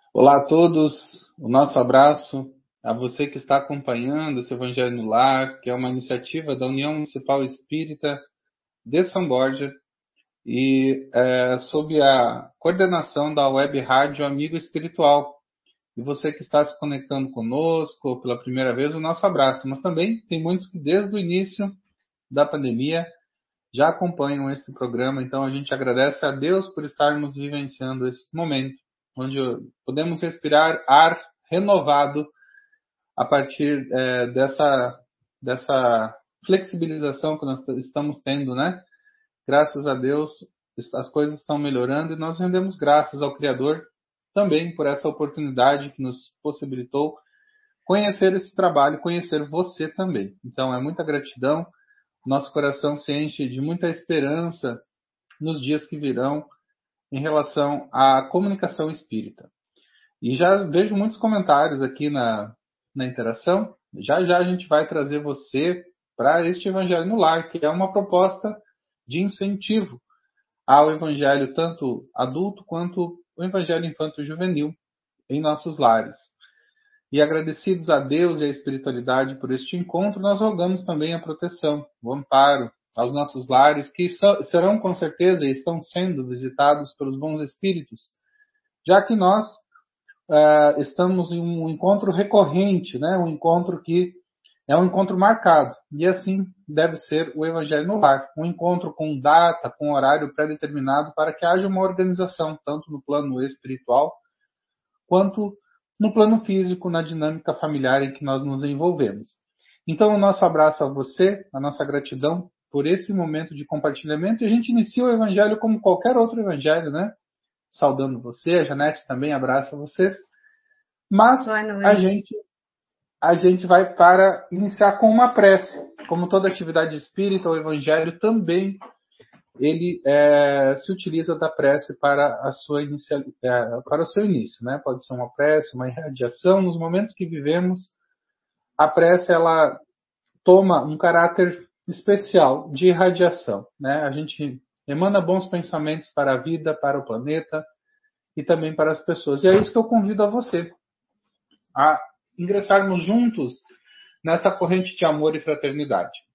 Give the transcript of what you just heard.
Olá a todos, o nosso abraço a você que está acompanhando esse Evangelho no Lar, que é uma iniciativa da União Municipal Espírita de São Borja e sob a coordenação da Web Rádio Amigo Espiritual. E você que está se conectando conosco pela primeira vez, o nosso abraço. Mas também tem muitos que desde o início da pandemia já acompanham esse programa, então a gente agradece a Deus por estarmos vivenciando esse momento, onde podemos respirar ar renovado a partir dessa flexibilização que nós estamos tendo, né? Graças a Deus, as coisas estão melhorando e nós rendemos graças ao Criador também por essa oportunidade que nos possibilitou conhecer esse trabalho, conhecer você também. Então, é muita gratidão. Nosso coração se enche de muita esperança nos dias que virão em relação à comunicação espírita. E já vejo muitos comentários aqui na interação. Já já a gente vai trazer você para este Evangelho no Lar, que é uma proposta de incentivo ao Evangelho tanto adulto quanto o Evangelho infanto-juvenil em nossos lares. E agradecidos a Deus e à espiritualidade por este encontro, nós rogamos também a proteção, o amparo aos nossos lares, que serão com certeza e estão sendo visitados pelos bons espíritos, já que nós estamos em um encontro recorrente, né? Um encontro que é um encontro marcado, e assim deve ser o Evangelho no Lar, um encontro com data, com horário pré-determinado, para que haja uma organização, tanto no plano espiritual, quanto no plano físico, na dinâmica familiar em que nós nos envolvemos. Então, o nosso abraço a você, a nossa gratidão por esse momento de compartilhamento, e a gente inicia o Evangelho como qualquer outro Evangelho, né? Saudando você, a Janete também abraça vocês, mas a gente vai para iniciar com uma prece. Como toda atividade espírita, o Evangelho também ele se utiliza da prece para para o seu início, né? Pode ser uma prece, uma irradiação. Nos momentos que vivemos, a prece ela toma um caráter especial de irradiação, né? A gente emana bons pensamentos para a vida, para o planeta e também para as pessoas. E é isso que eu convido a você, a ingressarmos juntos nessa corrente de amor e fraternidade.